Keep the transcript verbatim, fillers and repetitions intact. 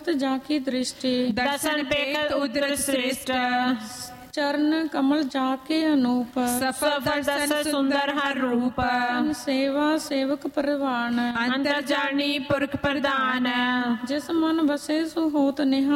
सुरत जाकी दृष्टि दर्शन पेख उदर श्रेष्ठ चरण कमल जाके अनूप सफल दर्शन सुंदर हर रूप सेवा सेवक परवान अंतर जानी पुरख प्रधान जिस मन बसे सो होत निहाल